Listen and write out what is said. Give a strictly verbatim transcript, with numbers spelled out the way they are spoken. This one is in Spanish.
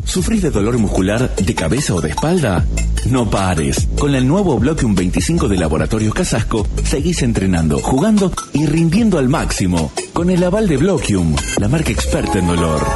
¿Sufrís de dolor muscular, de cabeza o de espalda? No pares. Con el nuevo Bloquium veinticinco de Laboratorios Casasco, seguís entrenando, jugando y rindiendo al máximo. Con el aval de Bloquium, la marca experta en dolor.